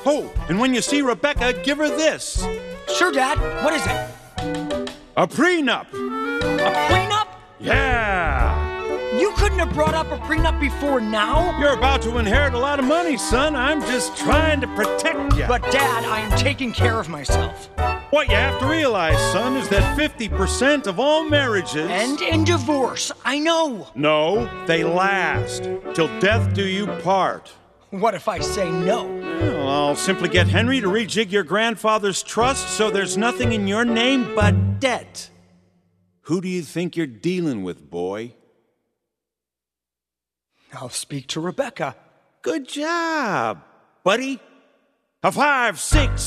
Oh, and when you see Rebecca, give her this. Sure, Dad. What is it? A prenup. A prenup? Yeah. You couldn't have brought up a prenup before now? You're about to inherit a lot of money, son. I'm just trying to protect you. But, Dad, I am taking care of myself. What you have to realize, son, is that 50% of all marriages... End in divorce. I know. No, they last. Till death do you part. What if I say no? Well, I'll simply get Henry to rejig your grandfather's trust so there's nothing in your name but debt. Who do you think you're dealing with, boy? I'll speak to Rebecca. Good job, buddy. A 5, 6,